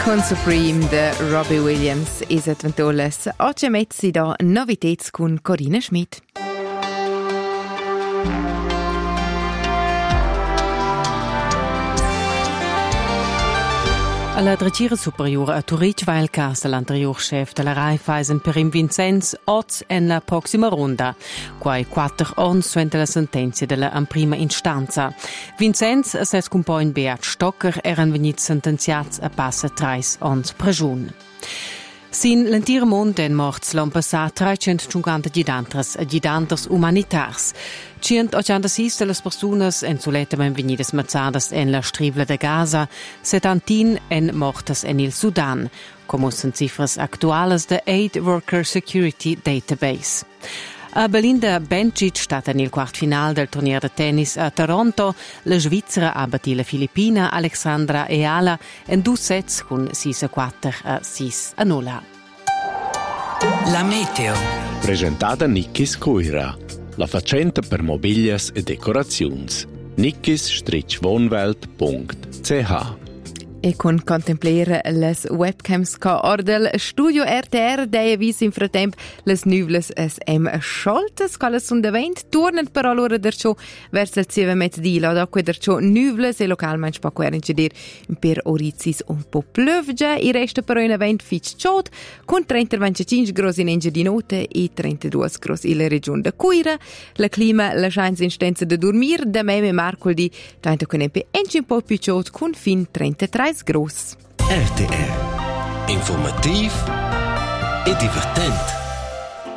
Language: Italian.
Con Supreme de Robbie Williams is et ventolas. Oggi mezzi da novitets con Corina Schmidt. Alla Dreggira Superiore a Turic va il caso dell'anterior chef della Raiffeisen Perim Vincenz oggi in la prossima ronda, quai 4 anni suente la sentenza della prima istanza. Vincenz e ses compagn Beat Stocker eran venuti sentenziati a passa 3 anni prigione. Sin l'entire mondo in morts l'han passat 350 gidanters umanitars. 186 delle persone en soletament venidas mazzadas en la strivla de Gaza, 70 en mortas en il Sudan, como son cifras actuales de Aid Worker Security Database. A Belinda Bencic, stata nel quart final del torneo de tennis a Toronto, la Svizzera ha battuto la Filippina Alexandra Eala in 2 sets con 6-4 a 6-0. La meteo. Presentata Nickis Coira, la facenta per mobilias e decorazions. nickis-wohnwelt.ch. E con contemplare les webcams ca ordel studio RTR dei vis in fratemp les nuvles es scholtes ca sun de vent tornen però l'ora der ciò verso il 7 mezz'dì da que der ciò nuvles e localmente pa quer incidir per orizis un po' plövgia i resta però in vent fitch ciot con 30-25 gros in Engia di notte e 32 gros in la regione de Cuira la clima la chance in stenza de dormir da meme marcoldi tanto con empe un po' più ciot con fin 33 gross. RTR. Informativ e divertent.